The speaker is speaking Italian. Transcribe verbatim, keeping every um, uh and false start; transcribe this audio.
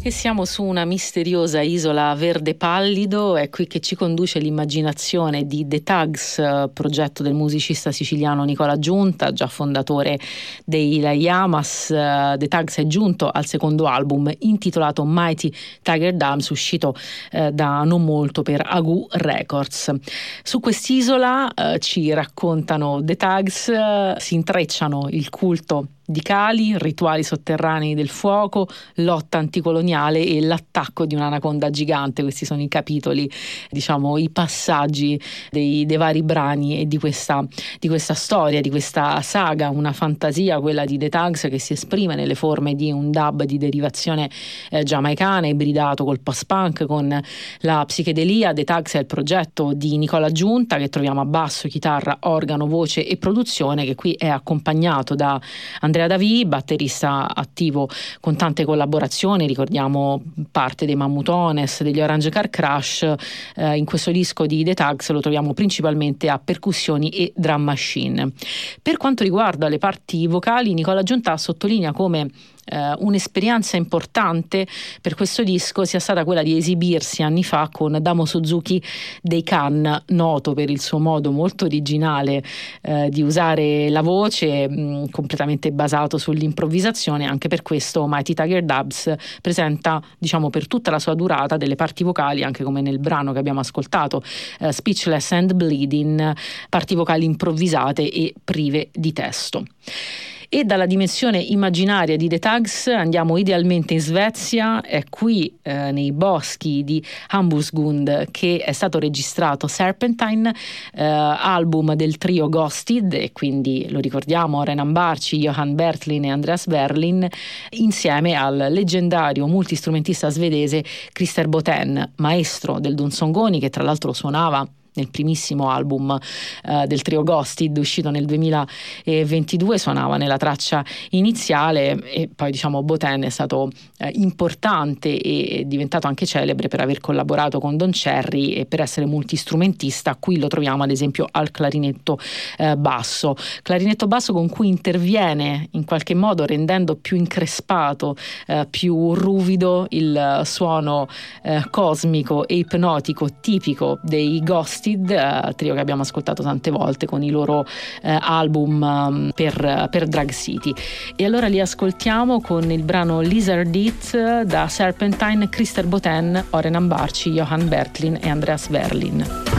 che siamo su una misteriosa isola verde pallido, è qui che ci conduce l'immaginazione di The Tugs, progetto del musicista siciliano Nicola Giunta, già fondatore dei La Yamas. The Tugs è giunto al secondo album intitolato Mighty Tiger Dubs, uscito eh, da non molto per Agu Records. Su quest'isola eh, ci raccontano The Tugs, eh, si intrecciano il culto di Kali, rituali sotterranei del fuoco, lotta anticoloniale e l'attacco di un'anaconda gigante. Questi sono i capitoli, diciamo, i passaggi dei, dei vari brani e di questa, di questa storia, di questa saga, una fantasia, quella di The Tugs, che si esprime nelle forme di un dub di derivazione eh, giamaicana, ibridato col post-punk, con la psichedelia. The Tugs è il progetto di Nicola Giunta, che troviamo a basso, chitarra, organo, voce e produzione, che qui è accompagnato da Andrea Davi, batterista attivo con tante collaborazioni. Ricordiamo parte dei Mammutones, degli Orange Car Crash. Eh, in questo disco di The Tugs lo troviamo principalmente a percussioni e drum machine. Per quanto riguarda le parti vocali, Nicola Giunta sottolinea come Uh, un'esperienza importante per questo disco sia stata quella di esibirsi anni fa con Damo Suzuki dei Can, noto per il suo modo molto originale uh, di usare la voce, mh, completamente basato sull'improvvisazione. Anche per questo Mighty Tiger Dubs presenta, diciamo, per tutta la sua durata delle parti vocali, anche come nel brano che abbiamo ascoltato, uh, Speechless and Bleeding, parti vocali improvvisate e prive di testo. E dalla dimensione immaginaria di The Tugs andiamo idealmente in Svezia. È qui eh, nei boschi di Hambusgund che è stato registrato Serpentine, eh, album del trio Ghosted, e quindi lo ricordiamo Renan Barci, Johan Bertlin e Andreas Berlin, insieme al leggendario multistrumentista svedese Christer Boten, maestro del Donsongoni, che tra l'altro suonava nel primissimo album uh, del trio Ghosted, uscito nel duemilaventidue, suonava nella traccia iniziale. E poi, diciamo, Boten è stato uh, importante e è diventato anche celebre per aver collaborato con Don Cherry e per essere multistrumentista. Qui lo troviamo ad esempio al clarinetto uh, basso clarinetto basso con cui interviene in qualche modo rendendo più increspato, uh, più ruvido il suono uh, cosmico e ipnotico tipico dei Ghosted, Uh, trio che abbiamo ascoltato tante volte con i loro uh, album um, per, per Drag City. E allora li ascoltiamo con il brano Lizard It da Serpentine, Christer Boten, Oren Ambarci, Johan Bertlin e Andreas Berlin.